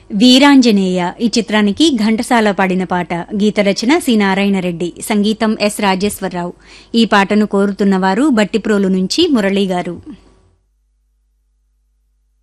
వీరాంజనేయ ఈ చిత్రానికి ఘంటసాల పాడిన పాట, గీతరచన సి నారాయణరెడ్డి, సంగీతం ఎస్ రాజేశ్వరరావు. ఈ పాటను కోరుతున్నవారు బట్టిప్రోలు నుంచి మురళీ గారు.